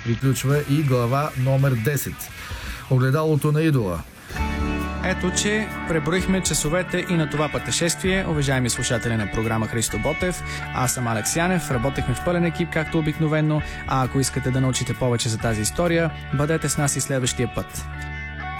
приключва и глава номер 10. Огледалото на идола. Ето, че преброихме часовете и на това пътешествие. Уважаеми слушатели на програма Христо Ботев, аз съм Алекс Янев, работехме в пълен екип, както обикновено, а ако искате да научите повече за тази история, бъдете с нас и следващия път.